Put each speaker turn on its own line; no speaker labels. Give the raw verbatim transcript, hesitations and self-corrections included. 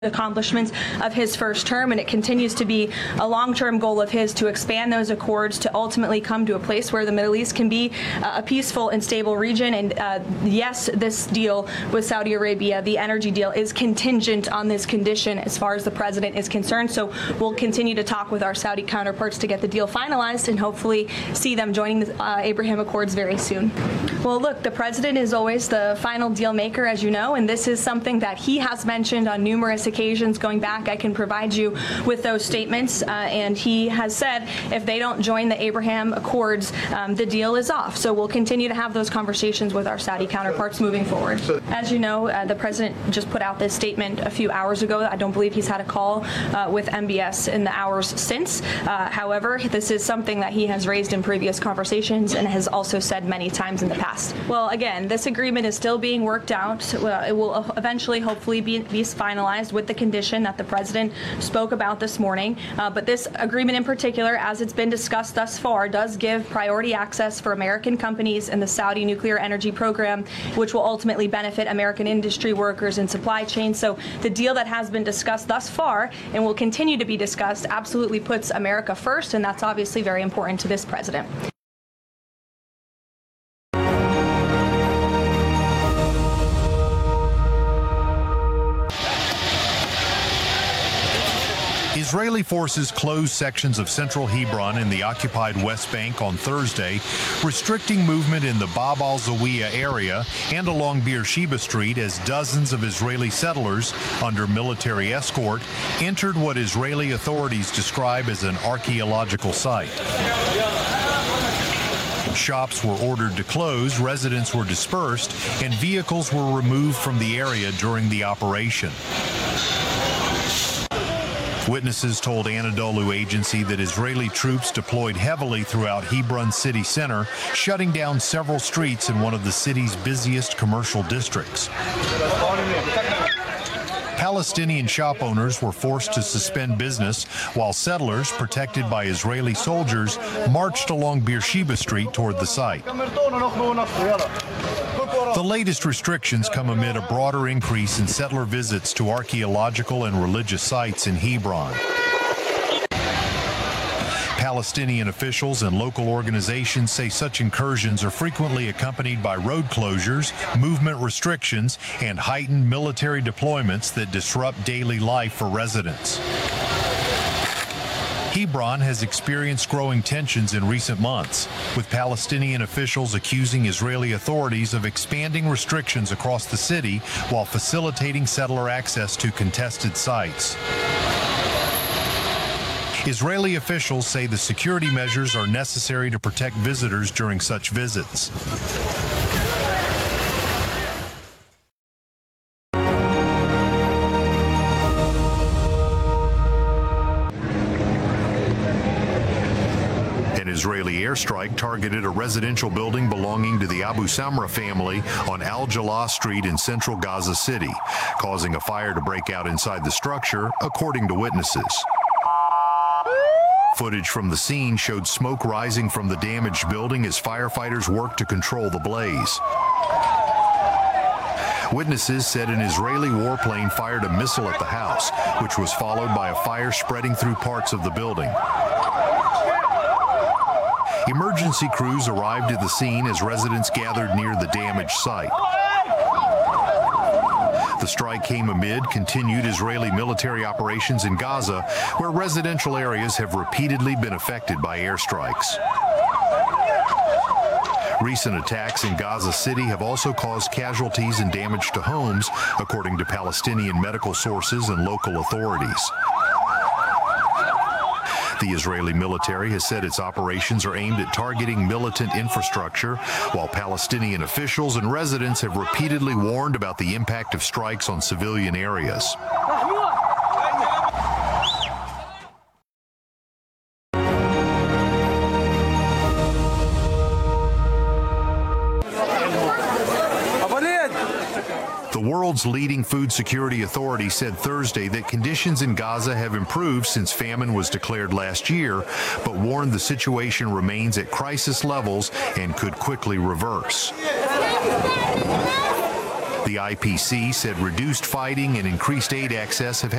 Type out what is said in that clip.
accomplishments of his first term, and it continues to be a long-term goal of his to expand those accords to ultimately come to a place where the Middle East can be uh, a peaceful and stable region. And uh, yes, this deal with Saudi Arabia, the energy deal, is contingent on this condition as far as the president is concerned. So we'll continue to talk with our Saudi counterparts to get the deal finalized and hopefully see them joining the uh, Abraham Accords very soon. Well, look, the president is always the final deal maker, as you know, and this is something that he has mentioned on numerous occasions going back. I can provide you with those statements, uh, and he has said if they don't join the Abraham Accords, um, the deal is off. So we'll continue to have those conversations with our Saudi counterparts moving forward. As you know, uh, the president just put out this statement a few hours ago. I don't believe he's had a call uh, with M B S in the hours since. Uh, however, this is something that he has raised in previous conversations and has also said many times in the past. Well, again, this agreement is still being worked out. Well, it will eventually, hopefully, be, be finalized with the condition that the president spoke about this morning. Uh, but this agreement in particular, as it's been discussed thus far, does give priority access for American companies in the Saudi nuclear energy program, which will ultimately benefit American industry workers and supply chains. So the deal that has been discussed thus far and will continue to be discussed absolutely puts America first, and that's obviously very important to this president.
Israeli forces closed sections of central Hebron in the occupied West Bank on Thursday, restricting movement in the Bab al-Zawiya area and along Beersheba Street as dozens of Israeli settlers, under military escort, entered what Israeli authorities describe as an archaeological site. Shops were ordered to close, residents were dispersed, and vehicles were removed from the area during the operation. Witnesses told Anadolu Agency that Israeli troops deployed heavily throughout Hebron city center, shutting down several streets in one of the city's busiest commercial districts. Palestinian shop owners were forced to suspend business, while settlers, protected by Israeli soldiers, marched along Beersheba Street toward the site. The latest restrictions come amid a broader increase in settler visits to archaeological and religious sites in Hebron. Palestinian officials and local organizations say such incursions are frequently accompanied by road closures, movement restrictions, and heightened military deployments that disrupt daily life for residents. Hebron has experienced growing tensions in recent months, with Palestinian officials accusing Israeli authorities of expanding restrictions across the city while facilitating settler access to contested sites. Israeli officials say the security measures are necessary to protect visitors during such visits. An Israeli airstrike targeted a residential building belonging to the Abu Samra family on Al Jallah Street in central Gaza City, causing a fire to break out inside the structure, according to witnesses. Footage from the scene showed smoke rising from the damaged building as firefighters worked to control the blaze. Witnesses said an Israeli warplane fired a missile at the house, which was followed by a fire spreading through parts of the building. Emergency crews arrived at the scene as residents gathered near the damaged site. The strike came amid continued Israeli military operations in Gaza, where residential areas have repeatedly been affected by airstrikes. Recent attacks in Gaza City have also caused casualties and damage to homes, according to Palestinian medical sources and local authorities. The Israeli military has said its operations are aimed at targeting militant infrastructure, while Palestinian officials and residents have repeatedly warned about the impact of strikes on civilian areas. The world's leading food security authority said Thursday that conditions in Gaza have improved since famine was declared last year, but warned the situation remains at crisis levels and could quickly reverse. The I P C said reduced fighting and increased aid access have